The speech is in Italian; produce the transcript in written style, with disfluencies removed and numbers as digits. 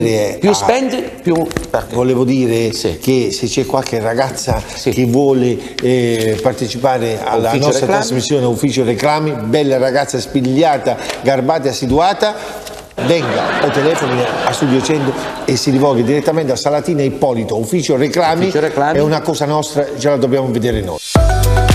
Più spendi, più... Volevo dire che se c'è qualche ragazza che vuole partecipare alla nostra trasmissione Ufficio Reclami, bella ragazza spigliata, garbata e assiduata, venga o telefoni a Studio 100 e si rivolga direttamente a Salatina Ippolito, Ufficio Reclami. È una cosa nostra, ce la dobbiamo vedere noi.